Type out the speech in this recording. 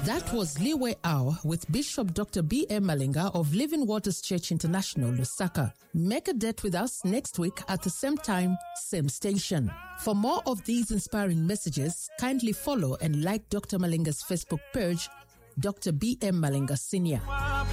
That was Leeway Hour with Bishop Dr. B.M. Malinga of Living Waters Church International, Lusaka. Make a date with us next week at the same time, same station. For more of these inspiring messages, kindly follow and like Dr. Malinga's Facebook page, Dr. B.M. Malinga Sr.